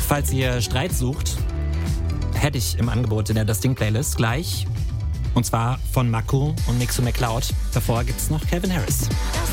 Falls ihr Streit sucht, hätte ich im Angebot in der Das Ding-Playlist gleich. Und zwar von Maku und Mixo McCloud. Davor gibt's noch Calvin Harris.